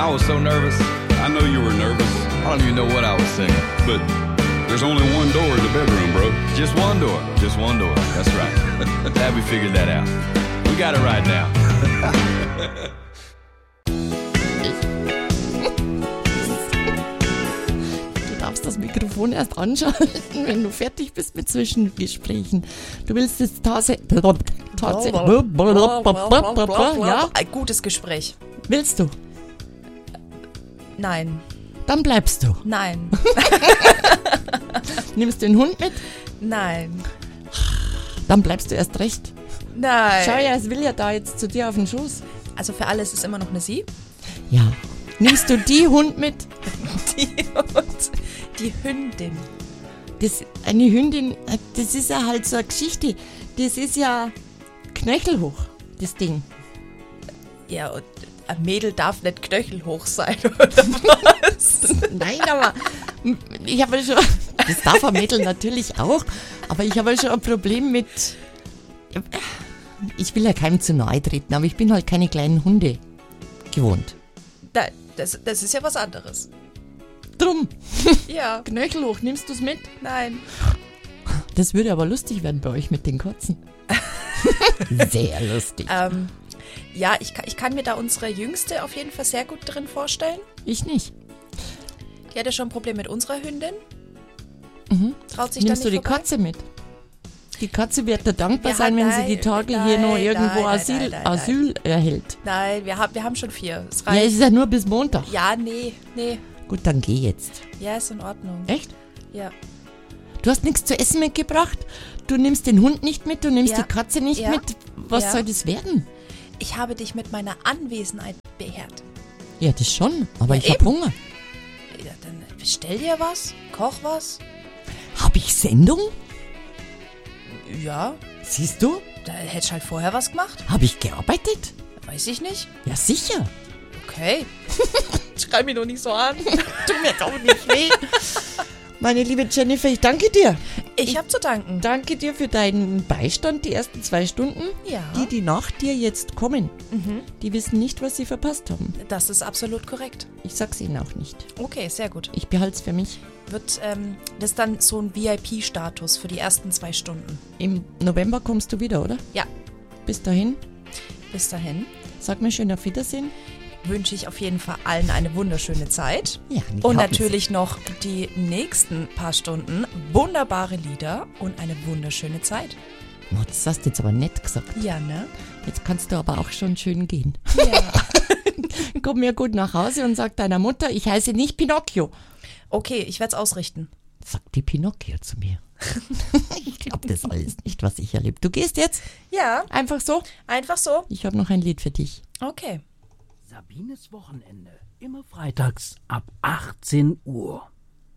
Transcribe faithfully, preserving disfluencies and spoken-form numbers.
I was so nervous. I know you were nervous, I don't even know what I was singing. but there's only one door in the bedroom, bro. Just one door. Just one door. That's right. Glad we figured that out. We got it right now. Du darfst das Mikrofon erst anschalten, wenn du fertig bist mit Zwischengesprächen. Du willst jetzt tatsächlich... Ja, Ein gutes Gespräch. willst du? Nein, Dann bleibst du. nein, Nimmst du den Hund mit? nein, Dann bleibst du erst recht. nein. Schau ja, es will ja da jetzt zu dir auf den Schoß. Also für alles ist immer noch eine Sie. Ja. Nimmst du die Hund mit? Die, und die Hündin. Das, eine Hündin, das ist ja halt so eine Geschichte. Das ist ja knöchelhoch, das Ding. Ja, und ein Mädel darf nicht knöchelhoch sein, oder was? Nein, aber ich habe ja schon, das darf ein Mädel natürlich auch, aber ich habe ja schon ein Problem mit, ich will ja keinem zu nahe treten, aber ich bin halt keine kleinen Hunde gewohnt. Da, das, das ist ja was anderes. Drum, Ja, knöchelhoch, nimmst du es mit? nein. Das würde aber lustig werden bei euch mit den Katzen. Sehr lustig. Ähm, ja, ich, kann- ich kann mir da unsere Jüngste auf jeden Fall sehr gut drin vorstellen. Ich nicht. Die hatte schon ein Problem mit unserer Hündin. Traut sich Nimmst da du nicht die vorbei. Katze mit? Die Katze wird dir dankbar Ja, sein, wenn nein, sie die Tage nein, hier noch nein, irgendwo nein, Asyl, nein, nein, nein. Asyl erhält. Nein, wir haben, wir haben schon vier. Es Ja, es reicht. ist ja nur bis Montag. Ja, nee, nee. Gut, dann geh jetzt. Ja, ist in Ordnung. Echt? Ja. Du hast nichts zu essen mitgebracht, du nimmst den Hund nicht mit, du nimmst Ja. die Katze nicht Ja. mit. Was Ja. soll das werden? Ich habe dich mit meiner Anwesenheit beehrt. Ja, das schon, aber Ja, ich hab eben. Hunger. Ja, dann bestell dir was, koch was. Hab ich Sendung? Ja, Siehst du? da hättest du halt vorher was gemacht. Hab ich gearbeitet? Weiß ich nicht. Ja, sicher. Okay. Schreib mich doch nicht so an. Tu mir doch nicht weh. Meine liebe Jennifer, ich danke dir. Ich hab zu danken. Danke dir für deinen Beistand die ersten zwei Stunden. Ja. Die, die nach dir jetzt kommen, die wissen nicht, was sie verpasst haben. Das ist absolut korrekt. Ich sag's ihnen auch nicht. Okay, sehr gut. Ich behalte es für mich. Wird ähm, das dann so ein V I P-Status für die ersten zwei Stunden? Im November kommst du wieder, oder? Ja. Bis dahin, Bis dahin sag mir schön auf Wiedersehen. wünsche ich auf jeden Fall allen eine wunderschöne Zeit. Ja, ich Und hab natürlich noch die nächsten paar Stunden wunderbare Lieder und eine wunderschöne Zeit. Oh, das hast du jetzt aber nett gesagt. Ja, ne? Jetzt kannst du aber auch schon schön gehen. Ja. Komm mir gut nach Hause und sag deiner Mutter, ich heiße nicht Pinocchio. Okay, ich werde es ausrichten. Sagt die Pinocchio zu mir. Ich glaube das alles nicht, was ich erlebe. Du gehst jetzt Ja, einfach so. einfach so. Ich habe noch ein Lied für dich. Okay. Sabines Wochenende. Immer freitags ab achtzehn Uhr.